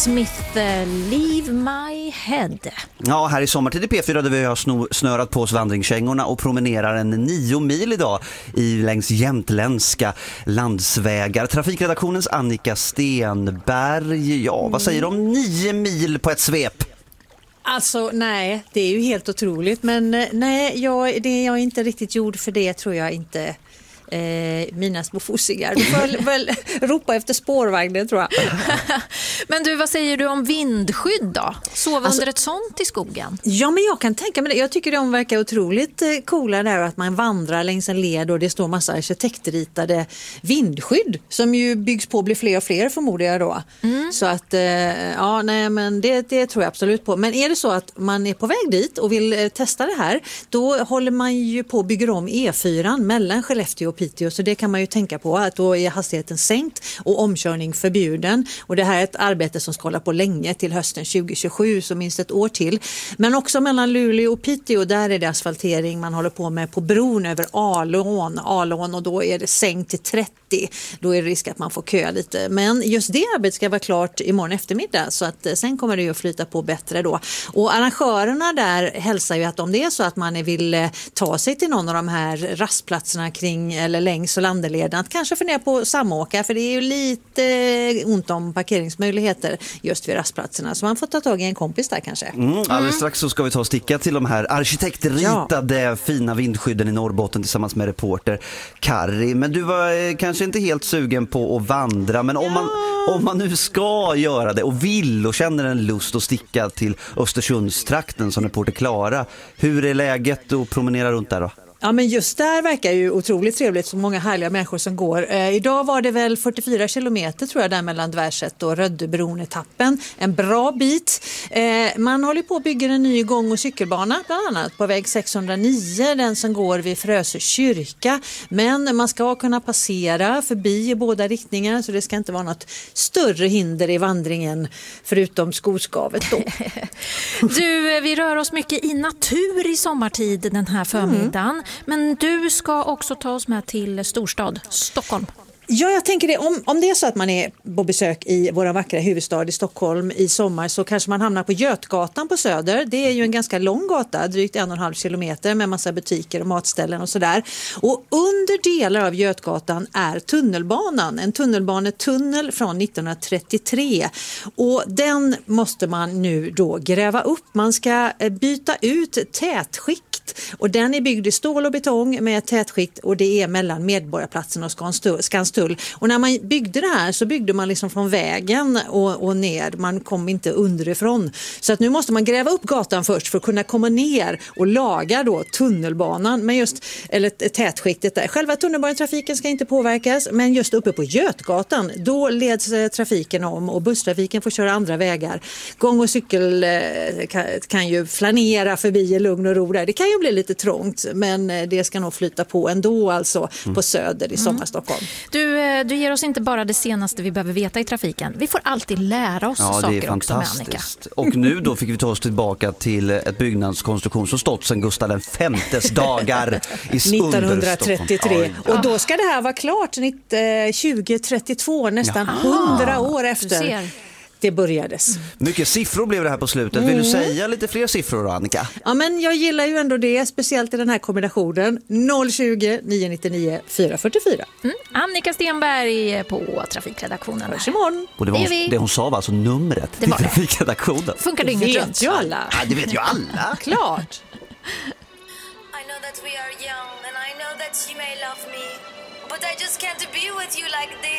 Smith, Leave My Head. Ja, här i sommartid i P4 där vi har snörat på oss vandringskängorna och promenerar en 9 mil idag längs jämtländska landsvägar. Trafikredaktionens Annika Stenberg, ja, vad säger du om 9 mil på ett svep? Alltså nej, det är ju helt otroligt, men nej, jag är inte riktigt gjord för det, tror jag inte. Mina små fossingar. Du får väl ropa efter spårvagnen, tror jag. Men du, vad säger du om vindskydd då? Sova under ett sånt i skogen? Ja, men jag kan tänka mig det. Jag tycker de verkar otroligt coola där, att man vandrar längs en led och det står massa arkitektritade vindskydd som ju byggs på, blir fler och fler förmodar jag då. Så att ja, nej, men det tror jag absolut på. Men är det så att man är på väg dit och vill testa det här, då håller man ju på att bygga om E4 mellan Skellefteå och Piteå, så det kan man ju tänka på, att då är hastigheten sänkt och omkörning förbjuden, och det här är ett arbete som ska hålla på länge till hösten 2027, så minst ett år till. Men också mellan Luleå och Piteå, där är det asfaltering man håller på med på bron över Alån, och då är det sänkt till 30. Då är det risk att man får köa lite, men just det arbetet ska vara klart imorgon eftermiddag, så att sen kommer det ju att flyta på bättre då. Och arrangörerna där hälsar ju att om det är så att man vill ta sig till någon av de här rastplatserna kring eller längs och landeleden, att kanske fundera på samåka, för det är ju lite ont om parkeringsmöjligheter just vid rastplatserna, så man får ta tag i en kompis där kanske. Alldeles strax så ska vi ta och sticka till de här arkitektritade fina vindskydden i Norrbotten tillsammans med reporter Kari. Men du var kanske inte helt sugen på att vandra, men om man nu ska göra det och vill och känner en lust att sticka till Östersundstrakten som reporter Klara, hur är läget att promenera runt där då? Ja, men just där verkar ju otroligt trevligt, så många härliga människor som går. Idag var det väl 44 kilometer tror jag där mellan Dvärset och Röddebron-etappen. En bra bit. Man håller på att bygga en ny gång- och cykelbana bland annat på väg 609, den som går vid Frösö kyrka. Men man ska kunna passera förbi i båda riktningar, så det ska inte vara något större hinder i vandringen förutom skoskavet då. Du, vi rör oss mycket i natur i sommartid den här förmiddagen. Men du ska också ta oss med till storstad, Stockholm. Ja, jag tänker det. Om det är så att man är på besök i vår vackra huvudstad i Stockholm i sommar, så kanske man hamnar på Götgatan på Söder. Det är ju en ganska lång gata, drygt 1,5 kilometer med massa butiker och matställen och sådär. Och under delar av Götgatan är tunnelbanan. En tunnelbanetunnel från 1933. Och den måste man nu då gräva upp. Man ska byta ut tätskikt. Och den är byggd i stål och betong med tätskikt, och det är mellan Medborgarplatsen och Skanstull. Och när man byggde det här så byggde man liksom från vägen och ner. Man kom inte underifrån. Så att nu måste man gräva upp gatan först för att kunna komma ner och laga då tunnelbanan med eller tätskiktet där. Själva tunnelbanetrafiken ska inte påverkas, men just uppe på Götgatan då leds trafiken om och busstrafiken får köra andra vägar. Gång- och cykel kan ju flanera förbi i lugn och ro där. Det kan ju bli lite trångt, men det ska nog flyta på ändå, alltså på Söder i Sommarstockholm. Du ger oss inte bara det senaste vi behöver veta i trafiken. Vi får alltid lära oss saker det är också med Annika. Och nu då fick vi ta oss tillbaka till ett byggnadskonstruktion som stått sedan Gustav V's dagar i 1933. Och då ska det här vara klart 2032, nästan 100 år efter det börjades. Mycket siffror blev det här på slutet. Vill du säga lite fler siffror då, Annika? Ja, men jag gillar ju ändå det, speciellt i den här kombinationen. 020 999 444. Annika Stenberg på Trafikredaktionen. Hörs imorgon. Och det hon sa var alltså numret till Trafikredaktionen. Funkar det inget runt? Ju alla. Ja, det vet ju alla. Klart. I know that we are young and I know that you may love me, but I just can't be with you like this.